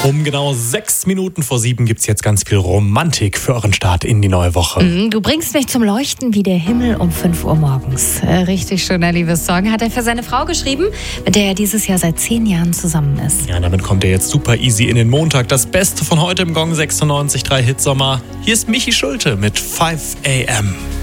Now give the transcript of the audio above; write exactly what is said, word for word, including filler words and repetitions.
Um genau sechs Minuten vor sieben gibt es jetzt ganz viel Romantik für euren Start in die neue Woche. Mm, Du bringst mich zum Leuchten wie der Himmel um fünf Uhr morgens. Äh, richtig schöner Liebessong hat er für seine Frau geschrieben, mit der er dieses Jahr seit zehn Jahren zusammen ist. Ja, damit kommt er jetzt super easy in den Montag. Das Beste von heute im Gong sechsundneunzig Komma drei Hitsommer. Hier ist Michi Schulte mit five a m